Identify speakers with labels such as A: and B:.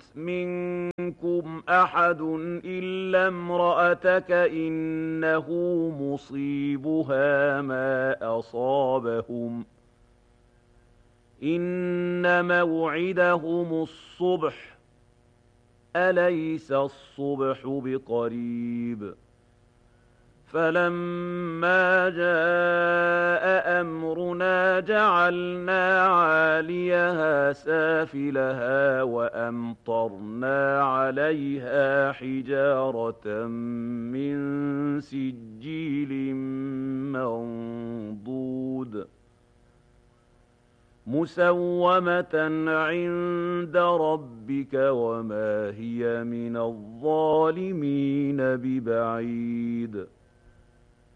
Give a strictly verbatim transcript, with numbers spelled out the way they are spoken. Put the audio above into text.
A: منكم أحد إلا امرأتك إنه مصيبها ما أصابهم إن موعدهم الصبح أليس الصبح بقريب فلما جاء أمرنا جعلنا عاليها سافلها وأمطرنا عليها حجارة من سجيل منضود مسومة عند ربك وما هي من الظالمين ببعيد